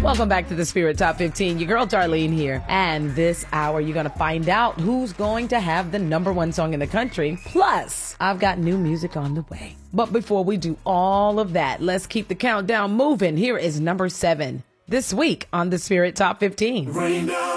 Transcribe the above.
Welcome back to the Spirit Top 15. Your girl Darlene here. And this hour, you're going to find out who's going to have the number one song in the country. Plus, I've got new music on the way. But before we do all of that, let's keep the countdown moving. Here is number 7 this week on the Spirit Top 15. Rain down.